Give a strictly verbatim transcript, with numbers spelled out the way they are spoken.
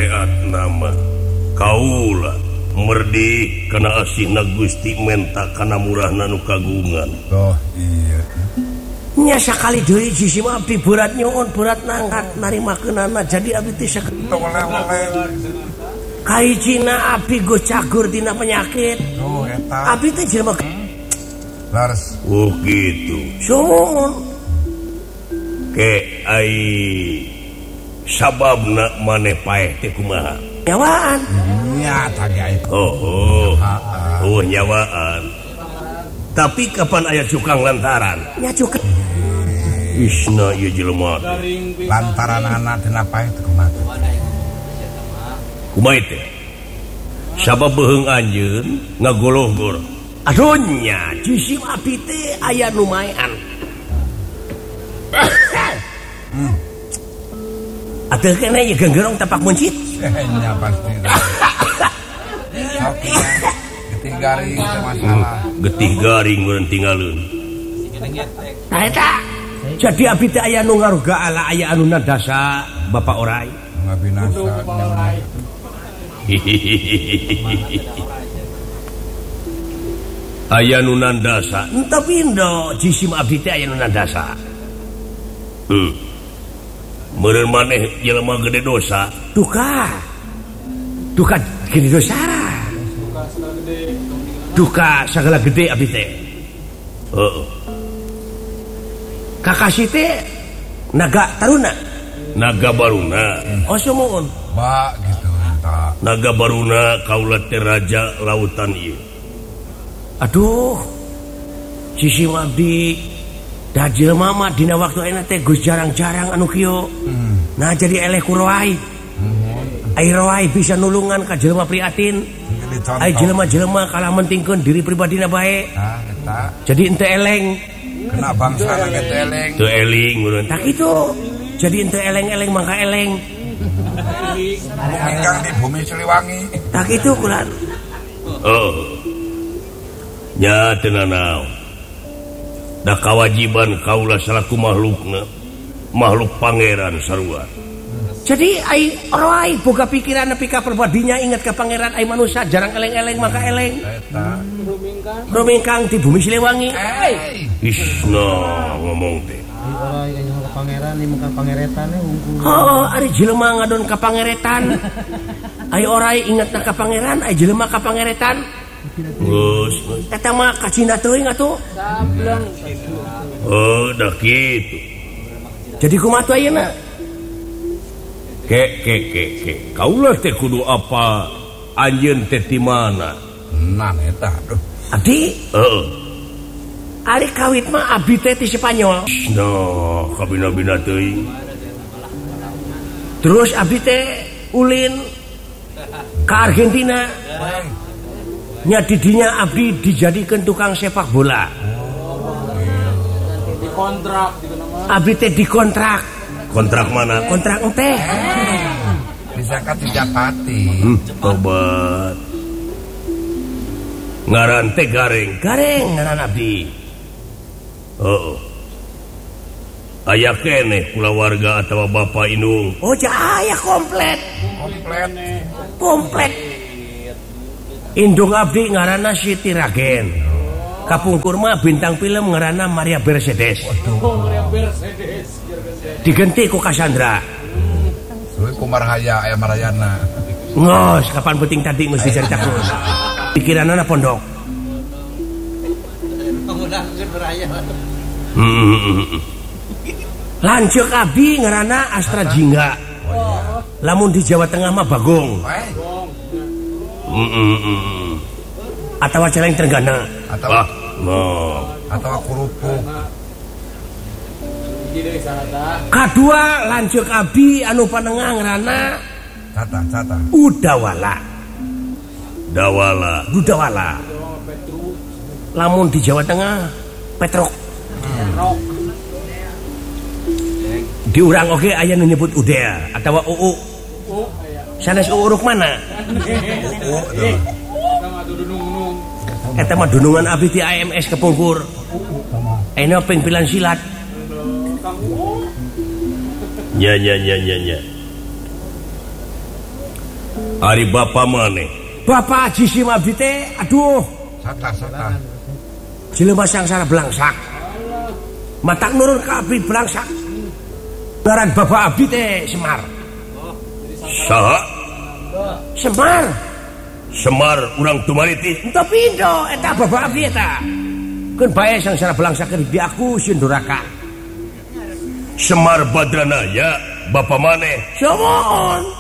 syariat nama kaula merdi kana asihna Gusti menta kana murahna nu kagungan. Oh iya. Nya sakali deui sisi abdi berat nyuun berat nangkat narimakeunana jadi abdi teh sakit. Kahijina abdi geus cagur tina penyakit. Oh eta. Abdi teh jelema Laras. Oh gitu. suun. Ke ai sababna maneh paeh teh kumaha? Nyawaan. Nyata ge. Oh, oh. Oh nyawaan. Tapi kapan aya cukang lantaran? Nya cukang. Isna ieu jelema Lantaran anak tina paeh teh kumaha? kumaha teh? Sabab beheung anjeun ngagoloh-goloh. Aduh nya jisim abdi teh aya nu maean. Hmm. Atuh kene ye genggerong tapak muncit. Nya pasti. Oke. Getih garing teh masalah. Getih garing urang tinggalin. Nah eta jadi abdi teh aya nu ngaruga ala aya anu nadasa Bapak Oray. Ngabinasa. Aya nu nandasa. Ente pindo jisim abdi teh aya nu nadasa. Hmm. Meureun maneh jelema gede dosa. Duka. Duka gede dosa. Duka sagala gede abdi teh. Heeh. Kakasi teh naga taruna. Naga baruna. Oh sumuun. Ba gitu entah. Naga baruna kaula teh raja lautan ieu. Aduh. Jisim abdi da jelema mah dina waktu ayeuna teh geus jarang-jarang anu kieu. Hmm. Nah jadi eleh ku roai. Ai roai bisa nulungan ka jelema priatin. Ai jelema-jelema kalah mentingkeun diri pribadina bae. Nah, eta Jadi ente eleng. kena bangsa ge teh eleng. Teu eling urang. Tak itu. Jadi ente eleng-eleng mangka eleng. Ingkang di bumi Siliwangi. Tak itu kulan. Oh. Nya teu nanaon. Da kewajiban kaula salaku makhlukna. Makhluk pangeran sarua. Jadi ai roai boga pikiran nepi ka perbadinya ingat ka pangeran ai manusia jarang eleng-eleng maka eleng. Eta. Rumingkang di bumi Siliwangi. Hey. Isna ngomong teh. Orang yang ke pangeran ini muka pangeretan ya unggul. Oh, ari jelema ngadon ka pangeretan. Ai orai ingat ka pangeran, ai jelema ka pangeretan. Geus. Eta mah ka Cina teuing atuh. Oh, dah kitu. Jadi kumaha tuh ayeuna? Ke ke ke ke. Kaula teh kudu apa? Anjeun teh ti mana? Nah eta aduh. Abdi, Heeh. ari kawit mah abdi teh ti Spanyol. Nah, kabina-bina teuing. Terus abdi teh ulin ka Argentina. Nya didinya abdi dijadikan tukang sepak bola. Dikontrak gitu nama. Abdi teh dikontrak. Kontrak mana? Kontrak teh. Bisa ka Tijapati. Hmm, tobat. Ngaran teh gareng. Gareng ngaran abdi. Heeh. Aya keneh kulawarga atawa bapa indung. Oh, aya komplet. Komplit. Komplet. Indung abdi ngaranna Siti Ragen. Kapungkur mah bintang film ngaranna Maria Mercedes. Diganti ku Cassandra. Suwe kumarhaya aya marayana. Ngos kapan penting tadi geus diceritakeun. Pikiranna pondok. Hmm. Lanceuk abdi ngaranna Astra Jingga. Lamun di Jawa Tengah mah Bagong. Hmm. Atawa Celeng Trenggana. Atau Wah, no. atau kerupuk. Kadua lanceuk abdi anu panengah ngaranna Cata cata. Udawala. Dawala. Udawala. Lamun di Jawa Tengah Petruk. Di urang oge aya nu nyebut Udea atawa Uu. Sanes uruk mana? Eta mah dunungan abdi ti A M S Kepungkur. Eno pengpilan silat. Nya nya nya nya nya. Ari Bapak maneh Bapak Haji Sim abdi teh aduh Sata sata. jelema sangsara belangsak matak nurun ka abdi belangsak ngaran Bapak abdi teh Semar saha Semar Semar urang Tumariti ento pindo eta Bapak abdi eta keun bae sangsara belangsak di aku Sinduraka Semar Badranaya Bapak maneh Somoon